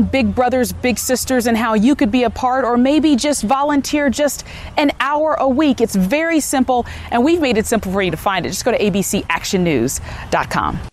learn Big Brothers Big Sisters and how you could be a part, or maybe just volunteer just an hour a week. It's very simple, and we've made it simple for you to find it. Just go to abcactionnews.com.